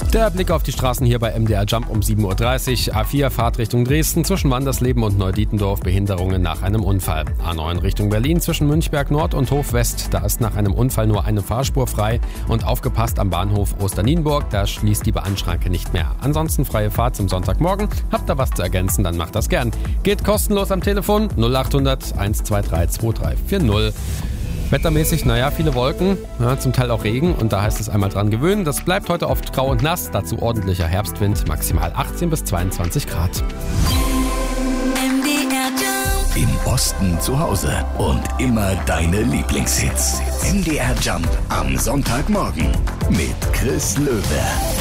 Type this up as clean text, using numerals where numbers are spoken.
Der Blick auf die Straßen hier bei MDR Jump um 7.30 Uhr. A4 Fahrt Richtung Dresden zwischen Wandersleben und Neudietendorf Behinderungen nach einem Unfall. A9 Richtung Berlin zwischen Münchberg Nord und Hof West. Da ist nach einem Unfall nur eine Fahrspur frei. Und aufgepasst am Bahnhof Osternienburg, da schließt die Bahnschranke nicht mehr. Ansonsten freie Fahrt zum Sonntagmorgen. Habt ihr was zu ergänzen, dann macht das gern. Geht kostenlos am Telefon 0800 123 2340. Wettermäßig, viele Wolken, zum Teil auch Regen und da heißt es einmal dran gewöhnen. Das bleibt heute oft grau und nass, dazu ordentlicher Herbstwind, maximal 18 bis 22 Grad. Im Osten zu Hause und immer deine Lieblingshits. MDR Jump am Sonntagmorgen mit Chris Löwe.